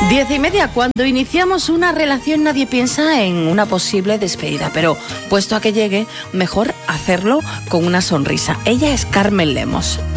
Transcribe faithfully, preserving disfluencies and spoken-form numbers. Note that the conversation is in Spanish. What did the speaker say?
Diez y media, cuando iniciamos una relación nadie piensa en una posible despedida, pero puesto a que llegue, mejor hacerlo con una sonrisa. Ella es Carmen Lemos.